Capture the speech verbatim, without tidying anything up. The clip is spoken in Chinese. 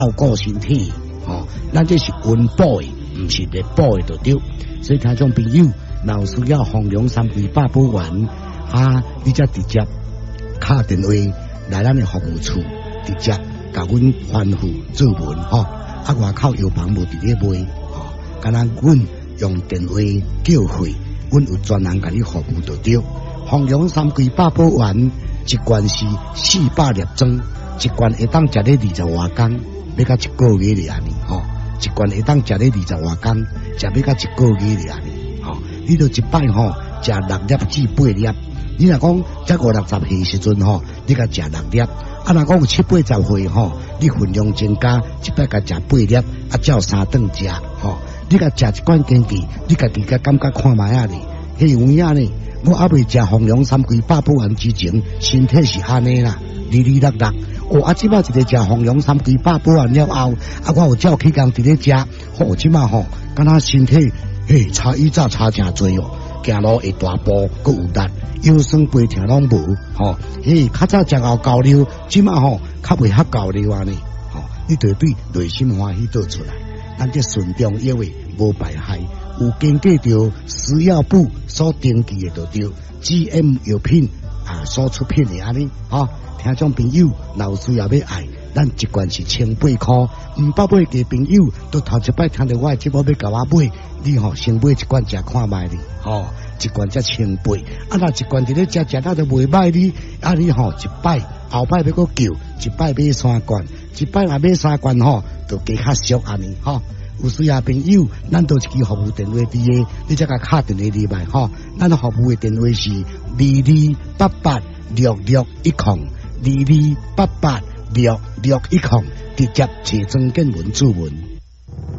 照顾身体，吼，咱这是温补的，唔是热补的，就对。所以听众朋友，若需要丰隆三桂百宝丸，啊，你则直接打电话来咱的服务处，直接甲阮吩咐做文吼，啊，外口药房无伫咧卖，吼，敢若阮用电话叫会，阮有专人甲你服务就对。丰隆三桂百宝丸一罐是四百粒装，一罐会当食咧二十外天，要到一个月咧安尼吼。一罐会当食咧二十外天，食要到一个月咧安尼吼。你著一摆吼食六粒至八粒，你若讲才五六十岁时阵吼，你甲食六粒。啊，若讲有七八十岁吼，你分量增加，一摆甲食八粒，啊，照三顿食吼。你甲食一罐坚记，你家己甲感觉看卖啊哩，迄有影呢。我还未食丰隆三桂百宝丸之前，身体是安尼啦，哩哩落落。哦，啊，即摆一个食丰隆三桂百宝丸了后，啊，我有照起工伫咧食，吼，即摆吼，敢若身体嘿差以早差诚多哦，行路会大步，佮有力，腰酸背痛拢无，吼，嘿，较早食熬高粱，即摆吼较袂遐高粱安尼，吼，你对对内心欢喜倒出来，咱这顺中药的无败害。有经过着食药部所登记的就对 ，G M 药品啊所出品的安尼，吼，听众朋友若需要要爱，咱一罐是千八块，毋捌买嘅朋友都头一摆听到我的节目要甲我买，你吼先买一罐食看卖哩，吼，一罐才千八，啊若一罐伫咧食食到就袂歹哩，啊你吼一摆后摆要搁叫，一摆买三罐，一摆若买三罐吼，就加较俗安尼，吼。有需要朋友，咱都一支服务电话伫个，你则甲敲电话入来吼。咱服务的电话是二二八八六六一零，二二八八六六一零，直接找庄建文主文。